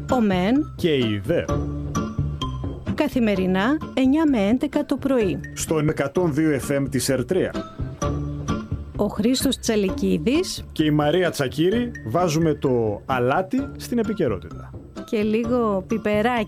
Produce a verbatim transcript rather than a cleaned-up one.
ο Μεν και η Δε. Καθημερινά εννιά με έντεκα το πρωί. Στον εκατόν δύο εφ εμ της Ερτρέα. Ο Χρήστος Τσαλικίδης Και η Μαρία Τσακύρη βάζουμε το αλάτι στην επικαιρότητα. και λίγο πιπεράκι.